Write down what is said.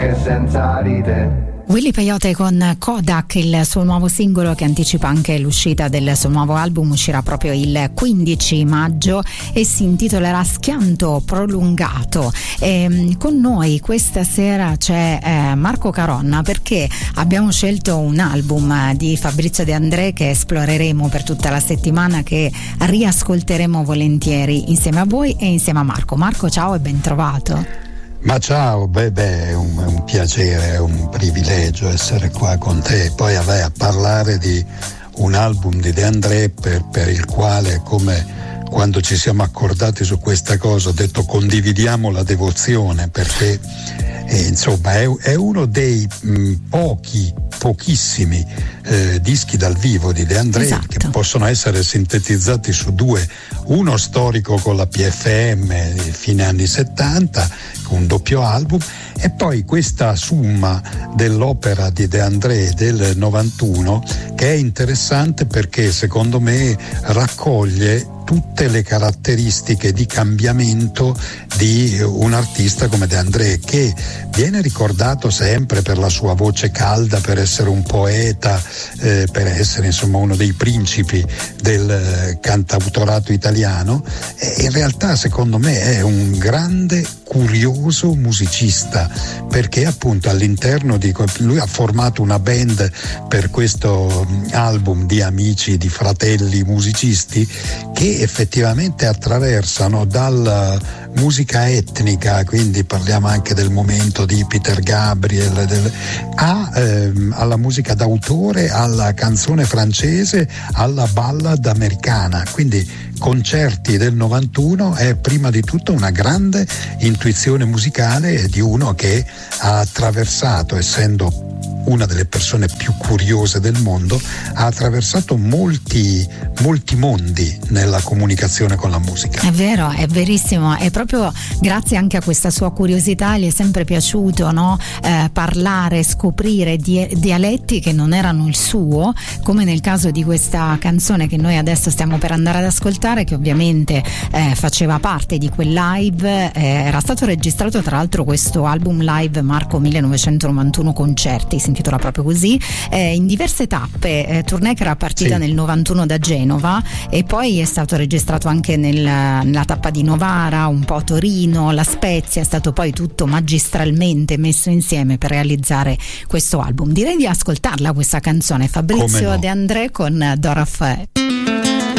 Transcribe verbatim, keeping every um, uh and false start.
Che senza ride. Willy Peyote con Kodak, il suo nuovo singolo che anticipa anche l'uscita del suo nuovo album, uscirà proprio il quindici maggio e si intitolerà Schianto Prolungato. E con noi questa sera c'è eh, Marco Caronna, perché abbiamo scelto un album di Fabrizio De André che esploreremo per tutta la settimana, che riascolteremo volentieri insieme a voi e insieme a Marco. Marco, ciao e ben trovato. Ma ciao, beh, beh è, un, è un piacere, è un privilegio essere qua con te. Poi vabbè, a parlare di un album di De André per, per il quale, come quando ci siamo accordati su questa cosa, ho detto condividiamo la devozione, perché eh, insomma è, è uno dei mh, pochi, pochissimi eh, dischi dal vivo di De André, esatto, che possono essere sintetizzati su due: uno storico con la P F M fine anni settanta, un doppio album, e poi questa summa dell'opera di De André del novantuno, che è interessante perché secondo me raccoglie tutte le caratteristiche di cambiamento di un artista come De André, che viene ricordato sempre per la sua voce calda, per essere un poeta, eh, per essere insomma uno dei principi del eh, cantautorato italiano, e in realtà secondo me è un grande curioso musicista, perché appunto all'interno di lui ha formato una band per questo album di amici, di fratelli musicisti, che effettivamente attraversano dalla musica etnica, quindi parliamo anche del momento di Peter Gabriel, del, a, ehm, alla musica d'autore, alla canzone francese, alla ballad americana. Quindi Concerti del novantuno è prima di tutto una grande intuizione musicale di uno che ha attraversato, essendo una delle persone più curiose del mondo, ha attraversato molti molti mondi nella comunicazione con la musica. È vero, è verissimo, e proprio grazie anche a questa sua curiosità gli è sempre piaciuto, no? eh, parlare, scoprire di- dialetti che non erano il suo, come nel caso di questa canzone che noi adesso stiamo per andare ad ascoltare, che ovviamente eh, faceva parte di quel live. eh, era stato registrato tra l'altro questo album live, Marco millenovecentonovantuno Concerti, si intitola proprio così, eh, in diverse tappe, eh, tournée che era partita sì. nel novantuno da Genova, e poi è stato registrato anche nel, nella tappa di Novara, un po' a Torino, La Spezia. È stato poi tutto magistralmente messo insieme per realizzare questo album. Direi di ascoltarla questa canzone, Fabrizio no. De André con Do Raffaele.